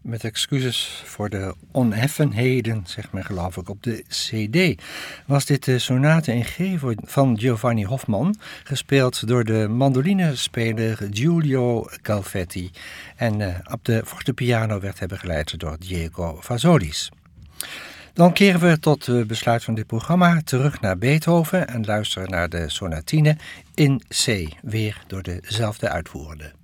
Met excuses voor de oneffenheden, zegt men geloof ik, op de CD, was dit de sonate in G van Giovanni Hoffman, gespeeld door de mandolinespeler Giulio Calvetti. En op de fortepiano werd hij begeleid door Diego Vazolis. Dan keren we tot het besluit van dit programma terug naar Beethoven en luisteren naar de sonatine in C, weer door dezelfde uitvoerende.